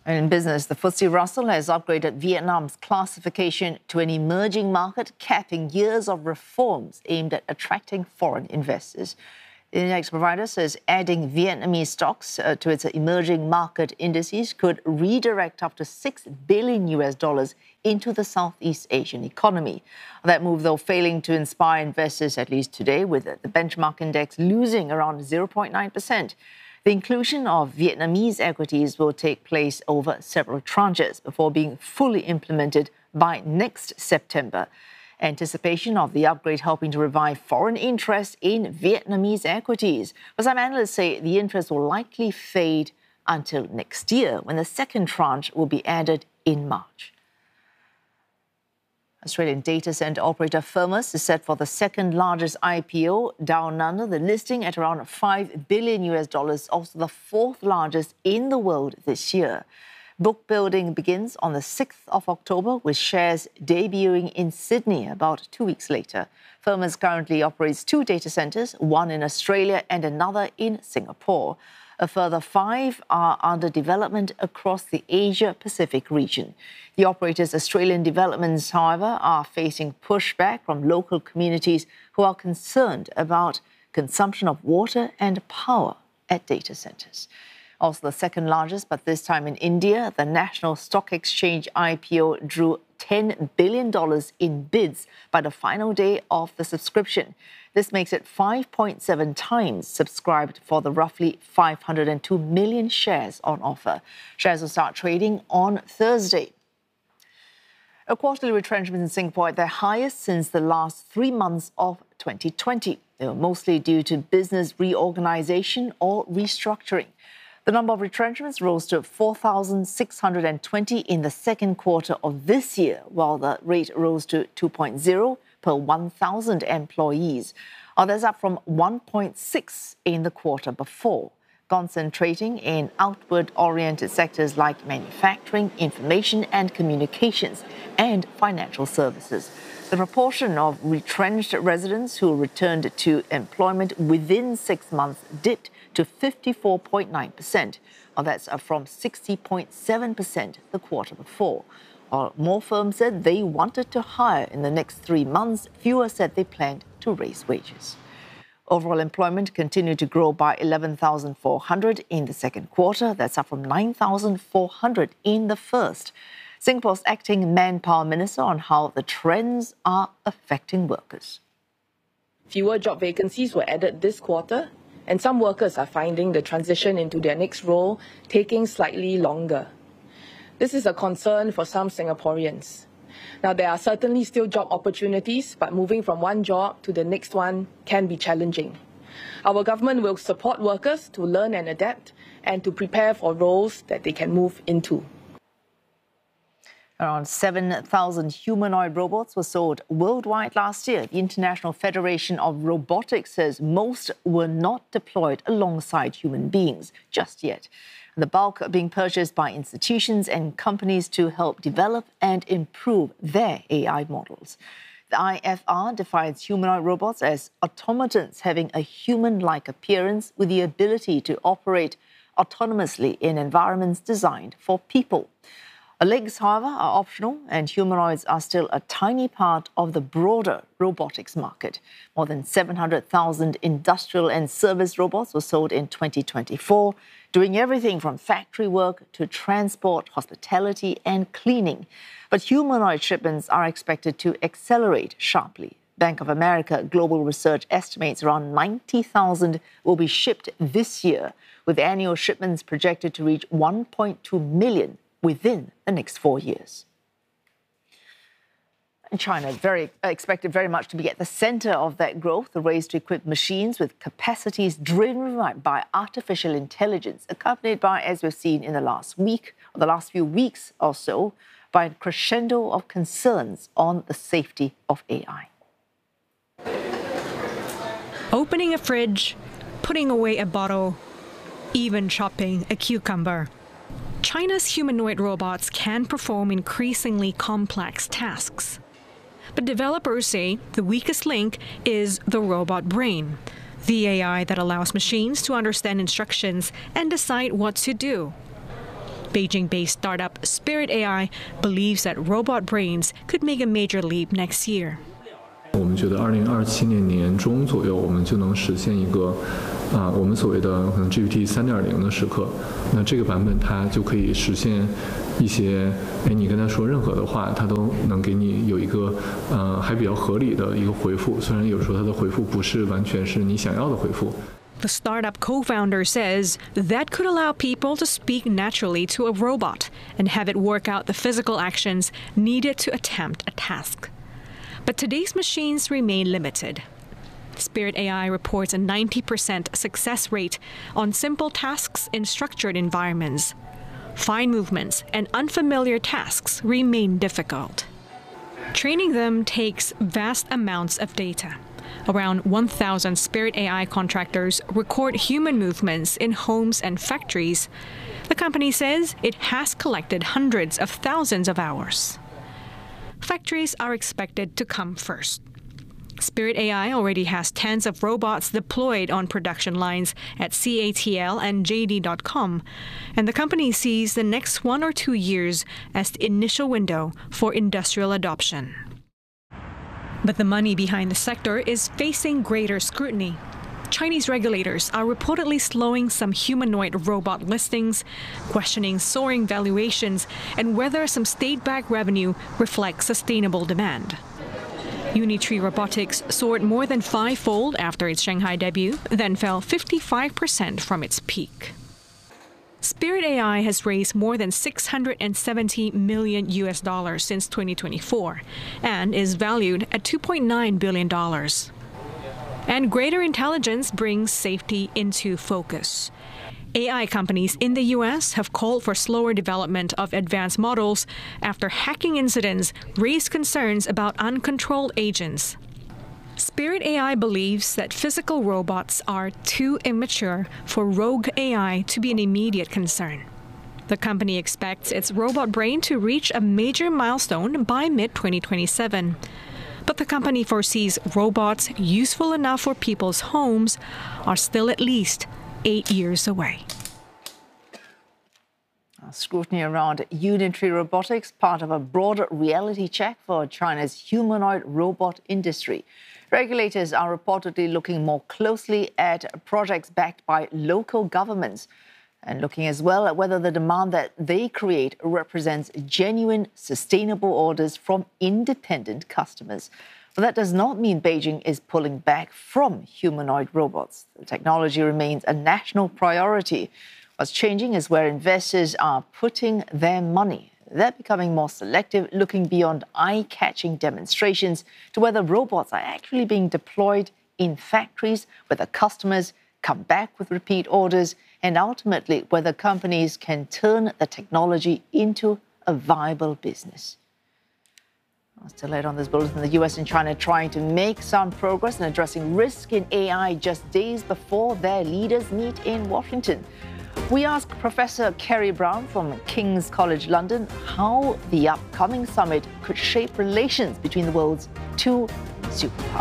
In business, the FTSE Russell has upgraded Vietnam's classification to an emerging market, capping years of reforms aimed at attracting foreign investors. The index provider says adding Vietnamese stocks to its emerging market indices could redirect up to $6 billion into the Southeast Asian economy. That move, though, failing to inspire investors, at least today, with the benchmark index losing around 0.9%. The inclusion of Vietnamese equities will take place over several tranches before being fully implemented by next September. Anticipation of the upgrade helping to revive foreign interest in Vietnamese equities. But some analysts say the interest will likely fade until next year, when the second tranche will be added in March. Australian data center operator Firmus is set for the second largest IPO down under, the listing at around $5 billion, also the fourth largest in the world this year. Book building begins on the 6th of October, with shares debuting in Sydney about 2 weeks later. Firmus currently operates 2 data centers, one in Australia and another in Singapore. A further 5 are under development across the Asia-Pacific region. The operator's Australian developments, however, are facing pushback from local communities who are concerned about consumption of water and power at data centers. Also the second largest, but this time in India, the National Stock Exchange IPO drew $10 billion in bids by the final day of the subscription. This makes it 5.7 times subscribed for the roughly 502 million shares on offer. Shares will start trading on Thursday. A quarterly retrenchment in Singapore at their highest since the last 3 months of 2020. They were mostly due to business reorganization or restructuring. The number of retrenchments rose to 4,620 in the second quarter of this year, while the rate rose to 2.0 per 1,000 employees. That's up from 1.6 in the quarter before, concentrating in outward-oriented sectors like manufacturing, information and communications, and financial services. The proportion of retrenched residents who returned to employment within 6 months dipped to 54.9%. That's up from 60.7% the quarter before. While more firms said they wanted to hire in the next 3 months, fewer said they planned to raise wages. Overall employment continued to grow by 11,400 in the second quarter. That's up from 9,400 in the first. Singapore's acting manpower minister on how the trends are affecting workers. Fewer job vacancies were added this quarter, and some workers are finding the transition into their next role taking slightly longer. This is a concern for some Singaporeans. Now, there are certainly still job opportunities, but moving from one job to the next one can be challenging. Our government will support workers to learn and adapt and to prepare for roles that they can move into. Around 7,000 humanoid robots were sold worldwide last year. The International Federation of Robotics says most were not deployed alongside human beings just yet. The bulk are being purchased by institutions and companies to help develop and improve their AI models. The IFR defines humanoid robots as automatons having a human-like appearance with the ability to operate autonomously in environments designed for people. Legs, however, are optional, and humanoids are still a tiny part of the broader robotics market. More than 700,000 industrial and service robots were sold in 2024, doing everything from factory work to transport, hospitality, and cleaning. But humanoid shipments are expected to accelerate sharply. Bank of America Global Research estimates around 90,000 will be shipped this year, with annual shipments projected to reach 1.2 million within the next 4 years. And China is expected very much to be at the center of that growth, the race to equip machines with capacities driven by artificial intelligence, accompanied by, as we've seen in the last few weeks or so, by a crescendo of concerns on the safety of AI. Opening a fridge, putting away a bottle, even chopping a cucumber. China's humanoid robots can perform increasingly complex tasks. But developers say the weakest link is the robot brain, the AI that allows machines to understand instructions and decide what to do. Beijing-based startup Spirit AI believes that robot brains could make a major leap next year. 我们觉得2027年年中左右，我们就能实现一个我们所谓的可能 GPT 3.0的时刻。那这个版本它就可以实现一些，你跟他说任何的话，他都能给你有一个还比较合理的一个回复。虽然有时候他的回复不是完全是你想要的回复。 The startup co-founder says that could allow people to speak naturally to a robot and have it work out the physical actions needed to attempt a task. But today's machines remain limited. Spirit AI reports a 90% success rate on simple tasks in structured environments. Fine movements and unfamiliar tasks remain difficult. Training them takes vast amounts of data. Around 1,000 Spirit AI contractors record human movements in homes and factories. The company says it has collected hundreds of thousands of hours. Factories are expected to come first. Spirit AI already has tens of robots deployed on production lines at CATL and JD.com, and the company sees the next 1 or 2 years as the initial window for industrial adoption. But the money behind the sector is facing greater scrutiny. Chinese regulators are reportedly slowing some humanoid robot listings, questioning soaring valuations, and whether some state-backed revenue reflects sustainable demand. Unitree Robotics soared more than 5-fold after its Shanghai debut, then fell 55% from its peak. Spirit AI has raised more than $670 million since 2024 and is valued at $2.9 billion. And greater intelligence brings safety into focus. AI companies in the U.S. have called for slower development of advanced models after hacking incidents raised concerns about uncontrolled agents. Spirit AI believes that physical robots are too immature for rogue AI to be an immediate concern. The company expects its robot brain to reach a major milestone by mid-2027. But the company foresees robots useful enough for people's homes are still at least 8 years away. Scrutiny around Unitree Robotics, part of a broader reality check for China's humanoid robot industry. Regulators are reportedly looking more closely at projects backed by local governments and looking as well at whether the demand that they create represents genuine, sustainable orders from independent customers. But that does not mean Beijing is pulling back from humanoid robots. The technology remains a national priority. What's changing is where investors are putting their money. They're becoming more selective, looking beyond eye-catching demonstrations to whether robots are actually being deployed in factories, whether customers come back with repeat orders, and ultimately whether companies can turn the technology into a viable business. Still late on this bulletin, the US and China trying to make some progress in addressing risk in AI just days before their leaders meet in Washington. We ask Professor Kerry Brown from King's College London how the upcoming summit could shape relations between the world's two superpowers.